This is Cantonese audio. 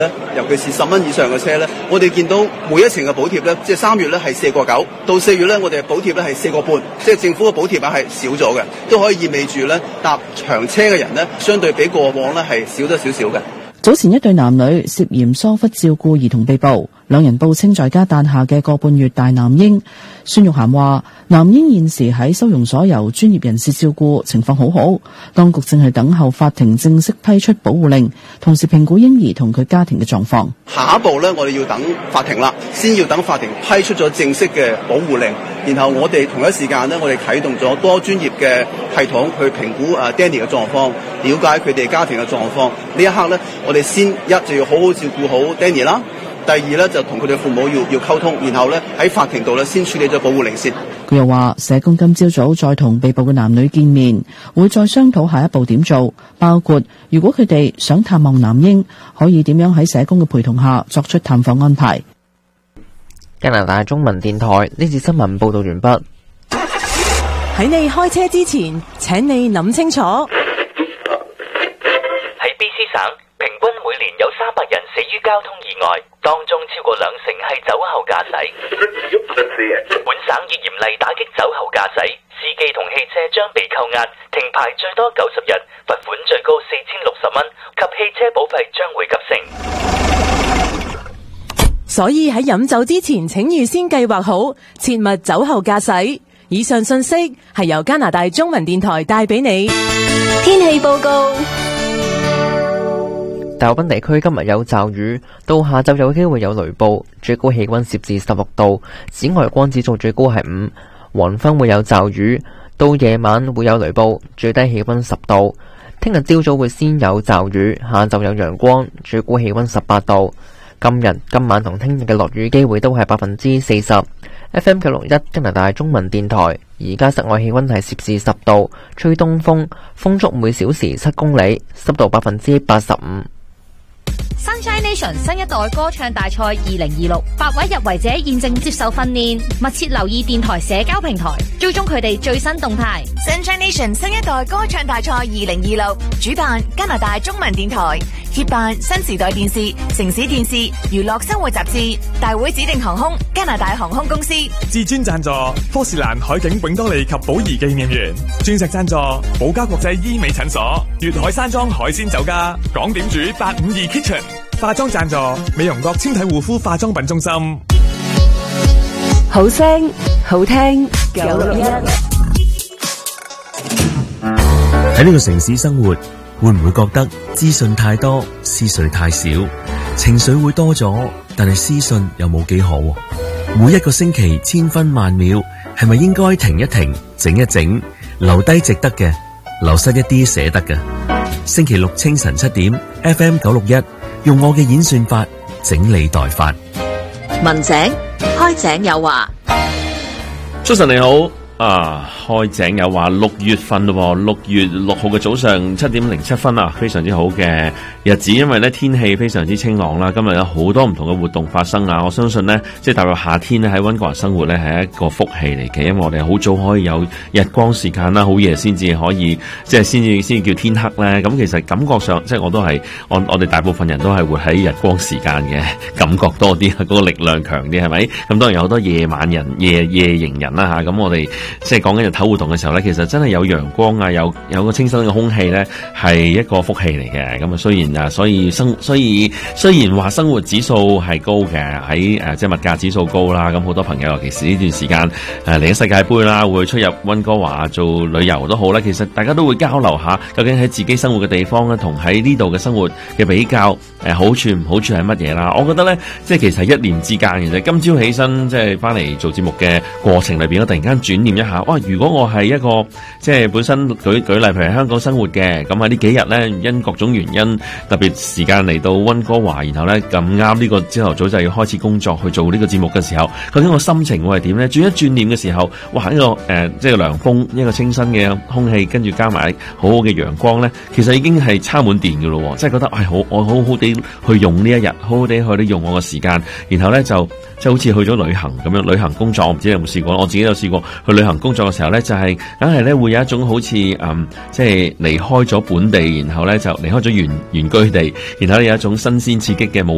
尤其是10蚊以上嘅車咧，我哋見到每一程嘅補貼咧，即係3月咧係4.9，到4月咧我哋嘅補貼咧係4.5，即係政府嘅補貼額係少咗嘅，都可以意味住咧搭長車嘅人咧，相對比過往咧係少咗少少嘅。 早前一對男女涉嫌疏忽照顧兒童被捕，兩人報稱在家誕下嘅個半月大男嬰。孫玉菡話：男嬰現時喺收容所由專業人士照顧，情況好好。當局正係等候法庭正式批出保護令，同時評估嬰兒同佢家庭嘅狀況。 下一步呢，我哋要等法庭啦，先要等法庭批出咗正式嘅保護令，然後我哋同一時間呢，我哋啟動咗多專業嘅系統去評估Danny 嘅狀況，了解佢哋家庭嘅狀況。呢一刻呢，我哋先就要好好照顧好 Danny 啦。第二咧就同佢哋父母要溝通，然後咧喺法庭度咧先處理咗保護令先。 佢又話社工今朝早再同被捕嘅男女見面，會再商討下一步點做，包括如果佢哋想探望男嬰，可以點樣喺社工嘅陪同下作出探訪安排。 加拿大中文電台呢次新聞報道完畢。 喺你開車之前，請你諗清楚。喺 BC 省，平均每年有300人死於交通意外，當中超過20%係酒後駕駛。本省已嚴厲打擊酒後駕駛，司機同汽車將被扣押，停牌最多90日，罰款最高4060蚊，及汽車保費將會急升。 所以喺飲酒之前，請預先計劃好，切勿酒後駕駛。以上信息係由加拿大中文電台帶俾你。 天氣報告。 大部分地區今日有驟雨，到下晝有機會有雷暴，最高氣溫攝氏16度，紫外光指數最高係5。黃昏會有驟雨，到夜晚會有雷暴，最低氣溫10度。聽日朝早會先有驟雨，下晝有陽光，最高氣溫18度。今晚同聽日嘅落雨機會都係40%。FM 961加拿大中文電台，而家室外氣溫係攝氏10度，吹東風，風速每小時7公里，濕度85%。 Sunshine Nation 新一代歌唱大賽2026，8位入圍者現正接受訓練，密切留意電台社交平台，追蹤佢哋最新動態。 Sunshine Nation 新一代歌唱大賽2026，主辦加拿大中文電台，協辦新時代電視、城市電視、娛樂生活雜誌，大會指定航空加拿大航空公司， 至尊贊助科士蘭海景永多利及寶儀紀念園，鑽石贊助寶嘉國際醫美診所，粵海山莊海鮮酒家，港點煮852 Kitchen， 化妝贊助美容國纖體護膚化妝品中心。 好聲好聽961。 喺呢個城市生活，會唔會覺得資訊太多，思緒太少？情緒會多咗，但係思緒又冇幾好。每一個星期千分萬秒，係咪應該停一停，整一整，留低值得嘅，流失一啲捨得嘅？星期六清晨7點 FM 961，用我嘅演算法整理代發。 文井開井有話， 早晨你好。開井有話6月份咯，6月6號嘅早上7點07分啊，非常之好嘅日子，因為咧天氣非常之清朗啦。今日有好多唔同嘅活動發生啊！我相信呢，即係踏入夏天咧，喺溫哥華生活咧係一個福氣嚟嘅，因為我哋好早可以有日光時間啦，好夜先至可以即係先至叫天黑咧。咁其實感覺上即係我都係我哋大部分人都係活喺日光時間嘅感覺多啲，嗰個力量強啲係咪？咁當然有好多夜晚人、夜營人啦嚇。咁我哋即係講緊日頭活動嘅時候咧，其實真係有陽光啊，有個清新嘅空氣咧，係一個福氣嚟嘅。咁啊，雖然話生活指數係高嘅，喺即係物價指數高啦。咁好多朋友尤其是呢段時間嚟緊世界盃啦，會出入溫哥華做旅遊都好啦。其實大家都會交流下，究竟喺自己生活嘅地方咧，同喺呢度嘅生活嘅比較，好處唔好處係乜嘢啦？我覺得咧，即係其實一念之間嘅啫。今朝起身即係翻嚟做節目嘅過程裏邊，我突然間轉念一下，哇！如果我係一個即係本身舉例，譬如喺香港生活嘅，咁喺呢幾日咧，因各種原因，特別時間嚟到溫哥華，然後咧咁啱呢個朝頭早就要開始工作去做呢個節目嘅時候，究竟我心情會係點咧？轉一轉念嘅時候，哇！呢個即係涼風，一個清新嘅空氣，跟住加埋好好嘅陽光咧，其實已經係差滿電嘅咯，即係覺得我好好地去用呢一日，好好地去用我嘅時間，然後咧就即係好似去咗旅行咁樣，旅行工作，我唔知你有冇試過，我自己有試過去旅行工作嘅時候咧，就係梗係咧會有一種好似即係離開咗本地，然後咧就離開咗原居地，然後咧有一種新鮮刺激嘅冒